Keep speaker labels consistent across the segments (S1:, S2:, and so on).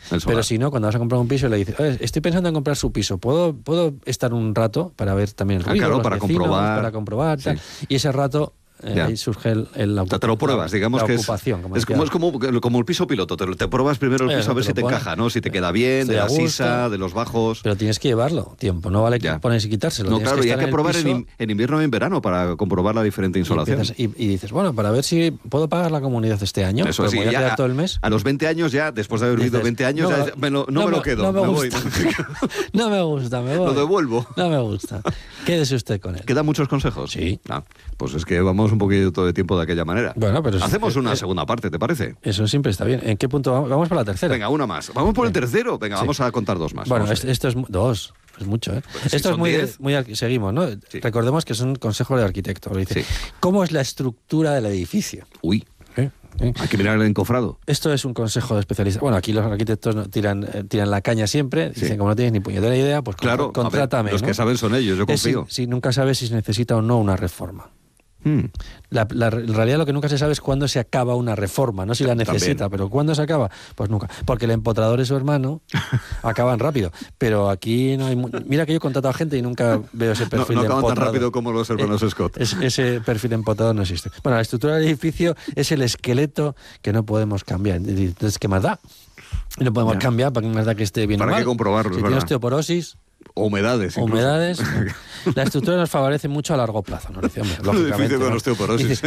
S1: Pero si no, cuando vas a comprar un piso le dices, estoy pensando en comprar su piso, ¿puedo estar un rato para ver también el ruido,
S2: claro,
S1: los
S2: para
S1: vecinos,
S2: comprobar,
S1: tal? Y ese rato ahí surge
S2: te lo pruebas, digamos que
S1: ocupación,
S2: es como el piso piloto, te pruebas primero el piso a ver si te encaja, ¿no? Si te queda bien, de la sisa, de los bajos.
S1: Pero tienes que llevarlo tiempo, no vale ponerse y quitárselo.
S2: No, claro, y hay que probar en invierno y en verano para comprobar la diferente insolación.
S1: Y dices, bueno, para ver si puedo pagar la comunidad este año.
S2: Eso sí,
S1: voy a quedar todo el mes.
S2: A los 20 años ya, después de haber vivido 20 años, no me lo quedo, me voy.
S1: No me gusta, me voy.
S2: Lo devuelvo.
S1: No me gusta. Quédese usted con él.
S2: ¿Queda muchos consejos?
S1: Sí.
S2: Pues es que vamos un poquito de tiempo de aquella manera.
S1: Bueno, pero
S2: hacemos una segunda parte, ¿te parece?
S1: Eso siempre está bien. ¿En qué punto vamos? Vamos por la tercera.
S2: Venga, una más. Vamos por el tercero. Venga, vamos a contar dos más.
S1: Bueno, esto es dos. Es mucho, ¿eh?
S2: Pues
S1: esto es muy seguimos, ¿no? Sí. Recordemos que es un consejo de arquitecto. Dice, ¿cómo es la estructura del edificio?
S2: Uy. Hay que mirar el encofrado.
S1: Esto es un consejo de especialista. Bueno, aquí los arquitectos tiran la caña siempre. Dicen, como no tienes ni puñetera idea, pues
S2: claro,
S1: contrátame.
S2: Los que saben son ellos, yo confío.
S1: Si nunca sabes si se necesita o no una reforma. En realidad lo que nunca se sabe es cuándo se acaba una reforma, no si la necesita, también. Pero ¿cuándo se acaba? Pues nunca, porque el empotrador y su hermano acaban rápido, pero aquí no hay... Mira que yo he contratado a gente y nunca veo ese perfil de empotrador.
S2: No acaban tan rápido como los hermanos Scott.
S1: Ese perfil de empotrador no existe. Bueno, la estructura del edificio es el esqueleto que no podemos cambiar. Entonces, ¿qué más da? No podemos cambiar, ¿para qué más da que esté bien?
S2: ¿Para qué comprobarlo?
S1: Si tiene osteoporosis...
S2: Humedades.
S1: La estructura nos favorece mucho a largo plazo, ¿no?
S2: Un edificio con osteoporosis.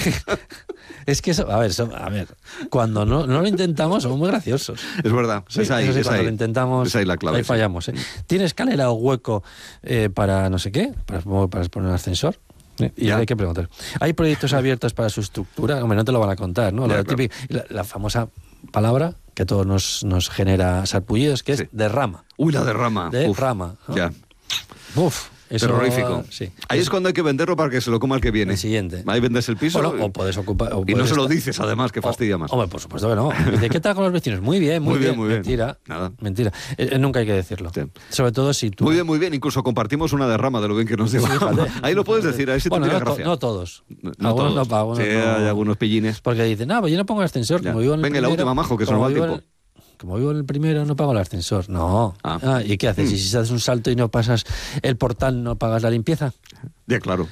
S1: Es que a ver, cuando no lo intentamos somos muy graciosos.
S2: Es verdad, es ahí.
S1: Cuando lo intentamos,
S2: es ahí la clave.
S1: Ahí fallamos. ¿Tiene escalera o hueco para no sé qué? Para poner un ascensor. Y hay que preguntar. ¿Hay proyectos abiertos para su estructura? Hombre, no te lo van a contar, ¿no? La famosa palabra que a todos nos genera sarpullidos, que es derrama.
S2: Uy, la derrama.
S1: Derrama. ¿No?
S2: Ya.
S1: Uf. Eso,
S2: terrorífico.
S1: Sí.
S2: Ahí es cuando hay que venderlo para que se lo coma el que viene.
S1: El siguiente.
S2: Ahí vendes el piso.
S1: O puedes ocupar.
S2: Y no se lo dices, además, que fastidia más.
S1: Hombre, por supuesto que no. Dice, ¿qué tal con los vecinos? Muy bien. Mentira.
S2: Nada.
S1: Mentira. Nunca hay que decirlo. Sí. Sobre todo si tú.
S2: Muy bien. Incluso compartimos una derrama de lo bien que nos lleva. Ahí lo puedes decir, ahí sí te tira gracia.
S1: No todos.
S2: Algunos
S1: no pagan.
S2: Sí, hay algunos pillines.
S1: Porque dicen, pues yo no pongo el ascensor. Como vivo en el
S2: venga,
S1: primero,
S2: la última, majo, que se nos va el tiempo.
S1: Como vivo en el primero, no pago el ascensor. No. ¿Y qué haces? ¿Y si haces un salto y no pasas el portal, no pagas la limpieza?
S2: Ya, claro.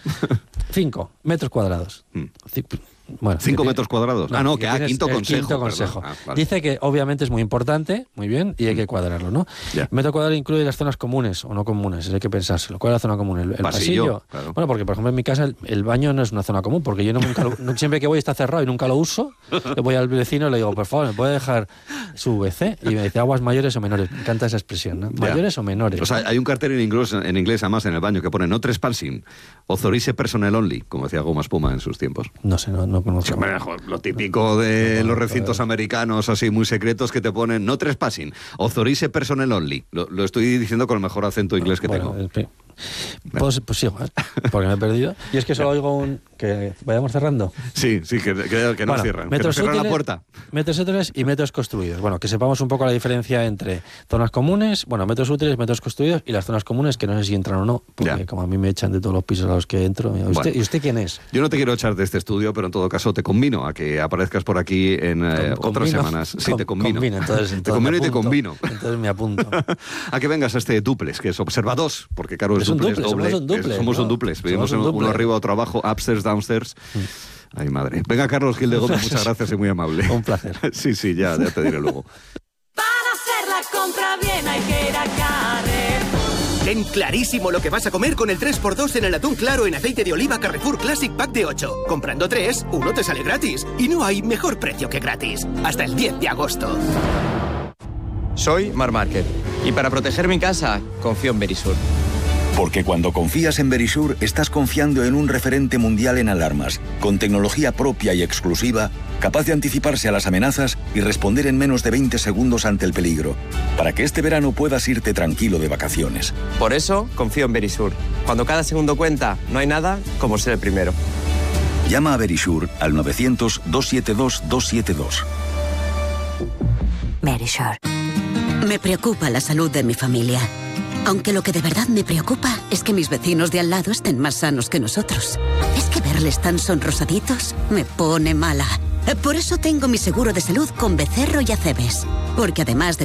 S1: 5 metros cuadrados.
S2: Bueno, 5 metros cuadrados. Quinto consejo.
S1: Vale. Dice que obviamente es muy importante, muy bien, y hay que cuadrarlo, ¿no? El metro cuadrado incluye las zonas comunes o no comunes, hay que pensárselo. ¿Cuál es la zona común? ¿El pasillo?
S2: Claro.
S1: Bueno, porque por ejemplo en mi casa el baño no es una zona común, porque yo siempre que voy está cerrado y nunca lo uso. Le voy al vecino y le digo, por favor, ¿me puede dejar su WC? Y me dice, aguas mayores o menores. Me encanta esa expresión, ¿no? ¿Mayores o menores?
S2: O sea, hay un cartel en inglés además en el baño que pone no trespassing, authorize personnel only, como decía Goma Espuma en sus tiempos.
S1: No sé, no conozco.
S2: Lo típico de los recintos americanos así muy secretos que te ponen no trespassing, authorize personnel only. Lo estoy diciendo con el mejor acento inglés que tengo.
S1: Pues sí, porque me he perdido. Y es que solo oigo que vayamos cerrando.
S2: Sí, que no cierran. Que no cierran la puerta.
S1: Metros útiles y metros construidos. Bueno, que sepamos un poco la diferencia entre zonas comunes, metros útiles, metros construidos y las zonas comunes, que no sé si entran o no, porque como a mí me echan de todos los pisos a los que entro. ¿Y usted quién es?
S2: Yo no te quiero echar de este estudio, pero en todo caso te convino a que aparezcas por aquí en otras semanas. Sí, te convino.
S1: Entonces
S2: te convino y te convino.
S1: Entonces me apunto.
S2: A que vengas a este duplex, que es Observa 2, porque claro, es doble. Somos un duplex. Vivimos uno arriba, otro abajo, upstairs, downstairs. Ay, madre. Venga, Carlos Gil de Gómez, muchas gracias y muy amable.
S1: Un placer.
S2: Sí, ya te diré luego.
S3: Para hacer la compra bien hay que ir a Carrefour.
S4: Ten clarísimo lo que vas a comer con el 3x2 en el atún claro en aceite de oliva Carrefour Classic Pack de 8. Comprando 3, uno te sale gratis. Y no hay mejor precio que gratis. Hasta el 10 de agosto.
S5: Soy Mar Márquez. Y para proteger mi casa, confío en Verisur.
S6: Porque cuando confías en Verisur, estás confiando en un referente mundial en alarmas, con tecnología propia y exclusiva, capaz de anticiparse a las amenazas y responder en menos de 20 segundos ante el peligro, para que este verano puedas irte tranquilo de vacaciones.
S5: Por eso, confío en Verisur. Cuando cada segundo cuenta, no hay nada como ser el primero.
S6: Llama a Verisur al 900-272-272.
S7: Verisur. Me preocupa la salud de mi familia. Aunque lo que de verdad me preocupa es que mis vecinos de al lado estén más sanos que nosotros. Es que verles tan sonrosaditos me pone mala. Por eso tengo mi seguro de salud con Becerro y Acebes. Porque además de